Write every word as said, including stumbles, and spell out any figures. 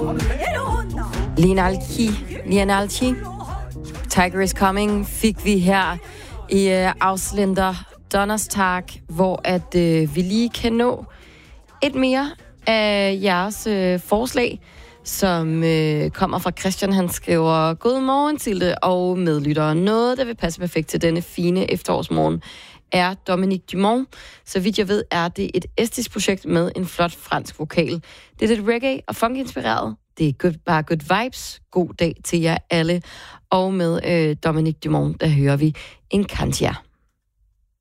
Lianalchi, Lianalchi, Tiger is Coming, fik vi her i uh, Ausländer Donnerstag, hvor at uh, vi lige kan nå et mere af jeres uh, forslag, som uh, kommer fra Christian. Han skriver, godmorgen til det og medlyttere. Noget, der vil passe perfekt til denne fine efterårsmorgen, er Dominique Dumont. Så vidt jeg ved, er det et estisk projekt med en flot fransk vokal. Det er lidt reggae og funk-inspireret. Det er good, bare good vibes. God dag til jer alle. Og med øh, Dominique Dumont, der hører vi Encantia.